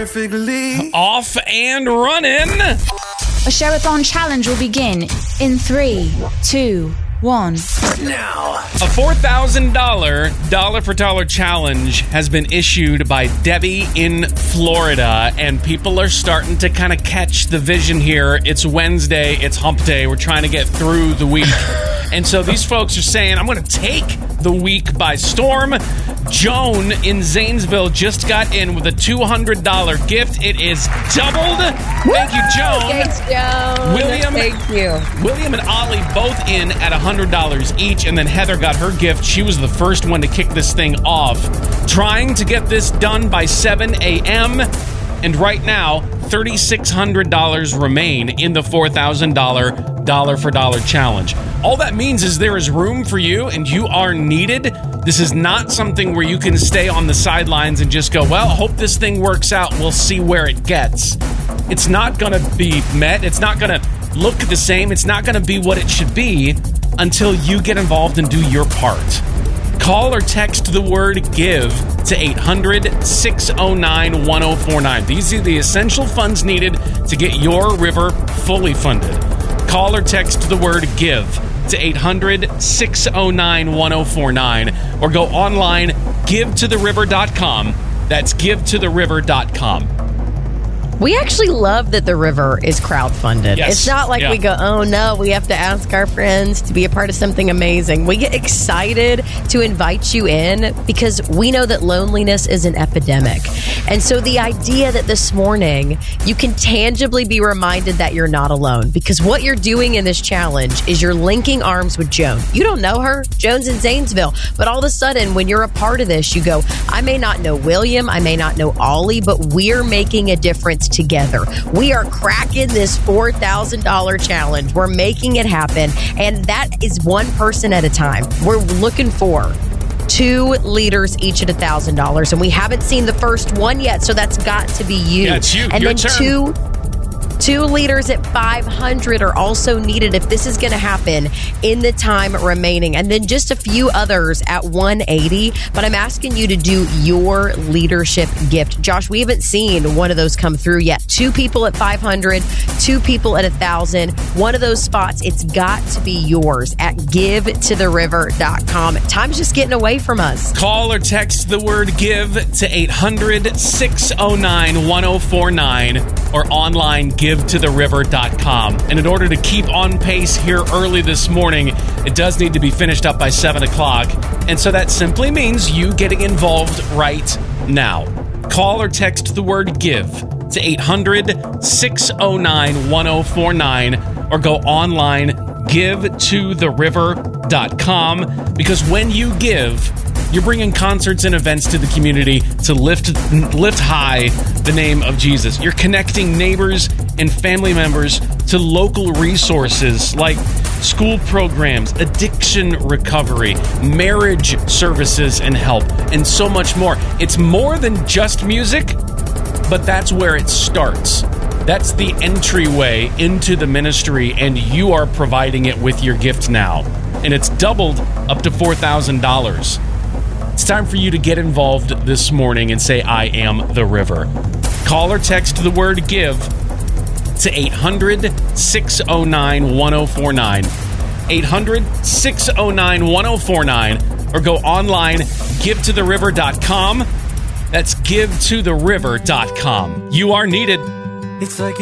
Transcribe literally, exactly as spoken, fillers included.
perfectly. Off and running. A Share-a-thon challenge will begin in three, two, one. Now. A four thousand dollars dollar for dollar challenge has been issued by Debbie in Florida, and people are starting to kind of catch the vision here. It's Wednesday, it's hump day, we're trying to get through the week. And so these folks are saying, I'm going to take the week by storm. Joan in Zanesville just got in with a two hundred dollars gift. It is doubled. Thank you, Joan. Thanks, Joan. William, Thank you. William and Ollie both in at one hundred dollars each, and then Heather got her gift. She was the first one to kick this thing off. Trying to get this done by seven a.m., and right now, three thousand six hundred dollars remain in the four thousand dollars dollar for dollar challenge. All that means is there is room for you, and you are needed. This is not something where you can stay on the sidelines and just go, well, hope this thing works out. We'll see where it gets. It's not going to be met. It's not going to look the same. It's not going to be what it should be until you get involved and do your part. Call or text the word GIVE to eight hundred, six oh nine, one oh four nine. These are the essential funds needed to get your river fully funded. Call or text the word GIVE to eight hundred, six oh nine, one oh four nine, or go online, give to the river dot com. That's give to the river dot com. We actually love that the river is crowdfunded. Yes. It's not like Yeah. we go, oh no, we have to ask our friends to be a part of something amazing. We get excited to invite you in because we know that loneliness is an epidemic. And so the idea that this morning you can tangibly be reminded that you're not alone, because what you're doing in this challenge is you're linking arms with Joan. You don't know her. Joan's in Zanesville. But all of a sudden, when you're a part of this, you go, I may not know William, I may not know Ollie, but we're making a difference together. We are cracking this four thousand dollars challenge. We're making it happen. And that is one person at a time. We're looking for two leaders each at one thousand dollars. And we haven't seen the first one yet. So that's got to be you. Yeah, it's you. And Your then turn. two... Two leaders at five hundred are also needed if this is going to happen in the time remaining. And then just a few others at one eighty. But I'm asking you to do your leadership gift. Josh, we haven't seen one of those come through yet. Two people at five hundred, two people at one thousand. One of those spots, it's got to be yours at give to the river dot com. Time's just getting away from us. Call or text the word GIVE to eight hundred, six oh nine, one oh four nine or online give to the river dot com. And in order to keep on pace here early this morning, it does need to be finished up by seven o'clock. And so that simply means you getting involved right now. Call or text the word GIVE to eight hundred, six oh nine, one oh four nine or go online, give to the river dot com, because when you give, you're bringing concerts and events to the community to lift lift high the name of Jesus. You're connecting neighbors and family members to local resources like school programs, addiction recovery, marriage services and help, and so much more. It's more than just music, but that's where it starts. That's the entryway into the ministry, and you are providing it with your gift now. And it's doubled up to four thousand dollars. It's time for you to get involved this morning and say, I am the river. Call or text the word GIVE to eight hundred, six oh nine, one oh four nine. eight hundred, six oh nine, one oh four nine or go online, give to the river dot com. That's give to the river dot com. You are needed. It's like